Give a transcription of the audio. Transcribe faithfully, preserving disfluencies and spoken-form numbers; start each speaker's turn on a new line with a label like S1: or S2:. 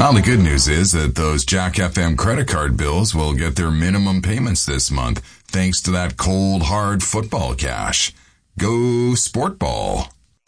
S1: Well, the good news is that those Jack F M credit card bills will get their minimum payments this month, thanks to that cold, hard football cash. Go Sport Ball.